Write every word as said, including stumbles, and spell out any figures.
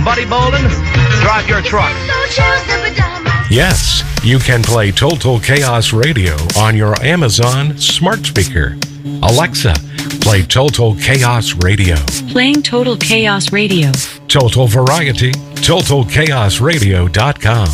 Buddy Bolden, drive your truck. Yes, you can play Total Chaos Radio on your Amazon smart speaker. Alexa, play Total Chaos Radio. Playing Total Chaos Radio. Total Variety, total chaos radio dot com.